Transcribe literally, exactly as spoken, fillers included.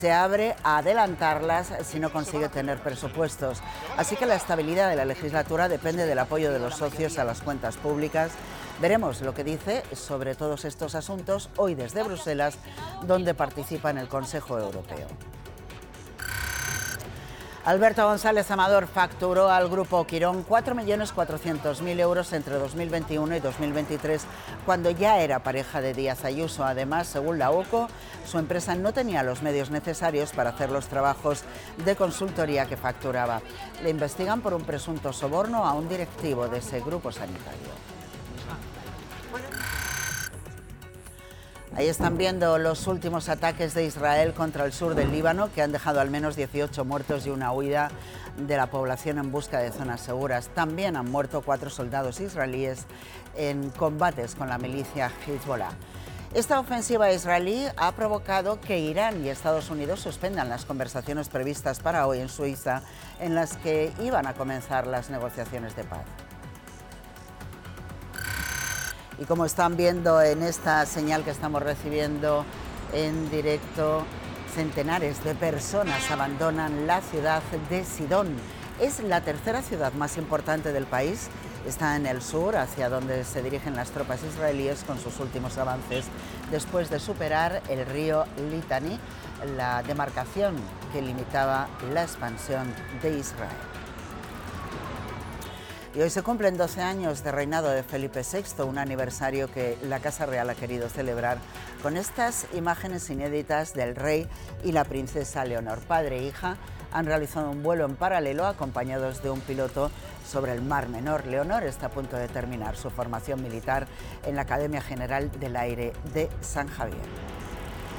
Se abre a adelantarlas si no consigue tener presupuestos. Así que la estabilidad de la legislatura depende del apoyo de los socios a las cuentas públicas. Veremos lo que dice sobre todos estos asuntos hoy desde Bruselas, donde participa en el Consejo Europeo. Alberto González Amador facturó al Grupo Quirón cuatro millones cuatrocientos mil euros entre dos mil veintiuno y dos mil veintitrés, cuando ya era pareja de Díaz Ayuso. Además, según la O C O, su empresa no tenía los medios necesarios para hacer los trabajos de consultoría que facturaba. Le investigan por un presunto soborno a un directivo de ese grupo sanitario. Ahí están viendo los últimos ataques de Israel contra el sur del Líbano, que han dejado al menos dieciocho muertos y una huida de la población en busca de zonas seguras. También han muerto cuatro soldados israelíes en combates con la milicia Hezbollah. Esta ofensiva israelí ha provocado que Irán y Estados Unidos suspendan las conversaciones previstas para hoy en Suiza, en las que iban a comenzar las negociaciones de paz. Y como están viendo en esta señal que estamos recibiendo en directo, centenares de personas abandonan la ciudad de Sidón. Es la tercera ciudad más importante del país. Está en el sur, hacia donde se dirigen las tropas israelíes con sus últimos avances, después de superar el río Litani, la demarcación que limitaba la expansión de Israel. Y hoy se cumplen doce años de reinado de Felipe sexto, un aniversario que la Casa Real ha querido celebrar con estas imágenes inéditas del rey y la princesa Leonor. Padre e hija han realizado un vuelo en paralelo acompañados de un piloto sobre el Mar Menor. Leonor está a punto de terminar su formación militar en la Academia General del Aire de San Javier.